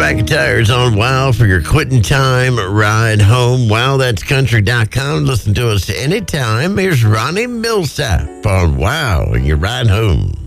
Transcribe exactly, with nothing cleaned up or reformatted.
Rebecca Tires on Wow for your quitting time ride home. Wow, that's country dot com. Listen to us anytime. Here's Ronnie Millsap on Wow and your ride home.